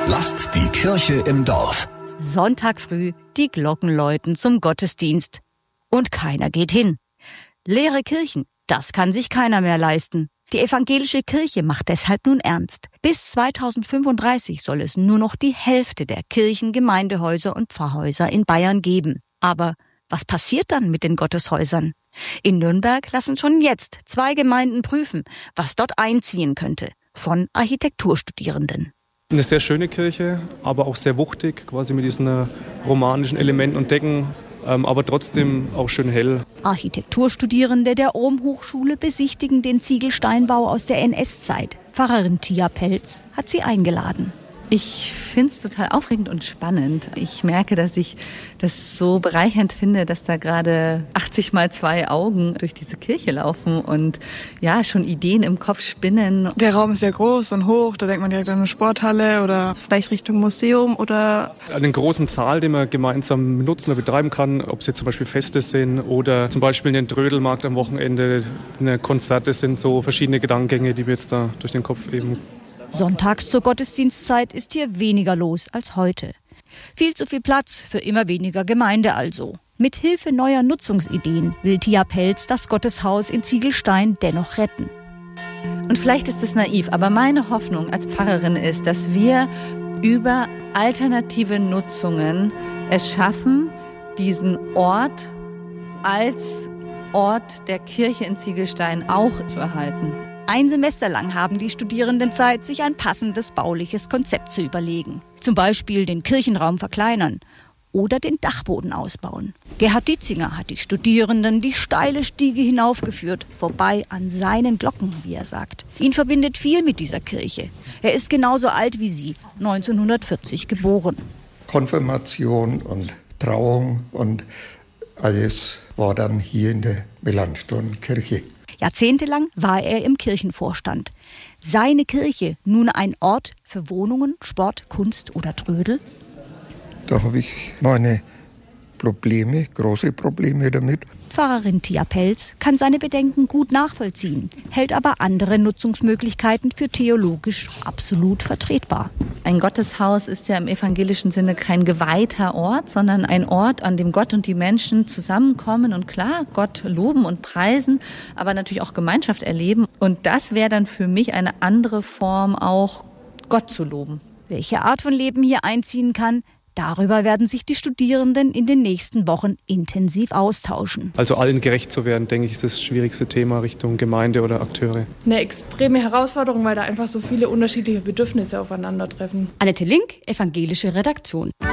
Lasst die Kirche im Dorf. Sonntag früh, die Glocken läuten zum Gottesdienst. Und keiner geht hin. Leere Kirchen, das kann sich keiner mehr leisten. Die evangelische Kirche macht deshalb nun ernst. Bis 2035 soll es nur noch die Hälfte der Kirchen, Gemeindehäuser und Pfarrhäuser in Bayern geben. Aber was passiert dann mit den Gotteshäusern? In Nürnberg lassen schon jetzt 2 Gemeinden prüfen, was dort einziehen könnte, von Architekturstudierenden. Eine sehr schöne Kirche, aber auch sehr wuchtig, quasi mit diesen romanischen Elementen und Decken, aber trotzdem auch schön hell. Architekturstudierende der Ohm-Hochschule besichtigen den Ziegelsteinbau aus der NS-Zeit. Pfarrerin Tia Pelz hat sie eingeladen. Ich finde es total aufregend und spannend. Ich merke, dass ich das so bereichernd finde, dass da gerade 80 mal 2 Augen durch diese Kirche laufen und ja, schon Ideen im Kopf spinnen. Der Raum ist sehr groß und hoch, da denkt man direkt an eine Sporthalle oder vielleicht Richtung Museum oder... Einen großen Saal, den man gemeinsam nutzen oder betreiben kann, ob es jetzt zum Beispiel Feste sind oder zum Beispiel einen Trödelmarkt am Wochenende, Konzerte sind so verschiedene Gedankengänge, die mir jetzt da durch den Kopf eben. Sonntags zur Gottesdienstzeit ist hier weniger los als heute. Viel zu viel Platz für immer weniger Gemeinde also. Mit Hilfe neuer Nutzungsideen will Tia Pelz das Gotteshaus in Ziegelstein dennoch retten. Und vielleicht ist es naiv, aber meine Hoffnung als Pfarrerin ist, dass wir über alternative Nutzungen es schaffen, diesen Ort als Ort der Kirche in Ziegelstein auch zu erhalten. 1 Semester lang haben die Studierenden Zeit, sich ein passendes bauliches Konzept zu überlegen. Zum Beispiel den Kirchenraum verkleinern oder den Dachboden ausbauen. Gerhard Dietzinger hat die Studierenden die steile Stiege hinaufgeführt, vorbei an seinen Glocken, wie er sagt. Ihn verbindet viel mit dieser Kirche. Er ist genauso alt wie sie, 1940 geboren. Konfirmation und Trauung und alles war dann hier in der Melanchthon-Kirche. Jahrzehntelang war er im Kirchenvorstand. Seine Kirche nun ein Ort für Wohnungen, Sport, Kunst oder Trödel? Da habe ich meine Probleme, große Probleme damit. Pfarrerin Tia Pelz kann seine Bedenken gut nachvollziehen, hält aber andere Nutzungsmöglichkeiten für theologisch absolut vertretbar. Ein Gotteshaus ist ja im evangelischen Sinne kein geweihter Ort, sondern ein Ort, an dem Gott und die Menschen zusammenkommen und klar, Gott loben und preisen, aber natürlich auch Gemeinschaft erleben. Und das wäre dann für mich eine andere Form, auch Gott zu loben. Welche Art von Leben hier einziehen kann, darüber werden sich die Studierenden in den nächsten Wochen intensiv austauschen. Also allen gerecht zu werden, denke ich, ist das schwierigste Thema Richtung Gemeinde oder Akteure. Eine extreme Herausforderung, weil da einfach so viele unterschiedliche Bedürfnisse aufeinandertreffen. Annette Link, evangelische Redaktion.